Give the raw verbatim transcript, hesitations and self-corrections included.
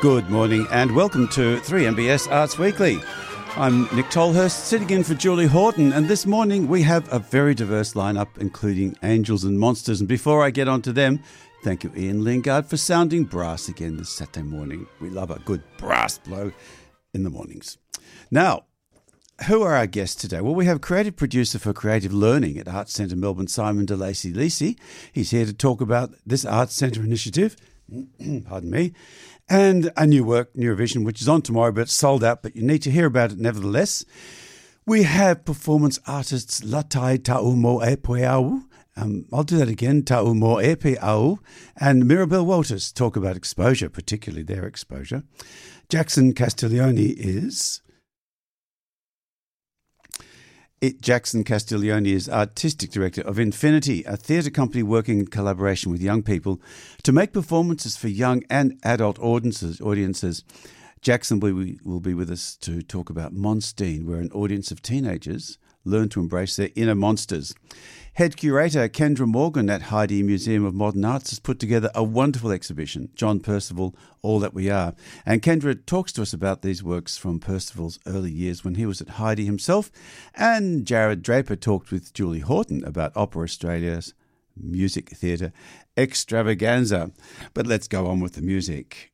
Good morning and welcome to three M B S Arts Weekly. I'm Nick Tolhurst, sitting in for Julie Horton, and this morning we have a very diverse lineup, including angels and monsters. And before I get on to them, thank you, Ian Lingard, for sounding brass again this Saturday morning. We love a good brass blow in the mornings. Now, who are our guests today? Well, we have creative producer for Creative Learning at Arts Centre Melbourne, Simon de Lacy Lisi. He's here to talk about this Arts Centre initiative, pardon me, and a new work, Neurovision, which is on tomorrow, but it's sold out, but you need to hear about it nevertheless. We have performance artists Latai Taumo Epeau. Um, I'll do that again, Taumo Epeau, and Mirabelle Walters talk about exposure, particularly their exposure. Jackson Castiglione is... It, Jackson Castiglione is Artistic Director of Infinity, a theatre company working in collaboration with young people to make performances for young and adult audiences. audiences. Jackson will be, will be with us to talk about Monstein, where an audience of teenagers learn to embrace their inner monsters. Head curator Kendra Morgan at Heidi Museum of Modern Arts has put together a wonderful exhibition, John Percival, All That We Are. And Kendra talks to us about these works from Percival's early years when he was at Heidi himself. And Jared Draper talked with Julie Horton about Opera Australia's music theatre extravaganza. But let's go on with the music.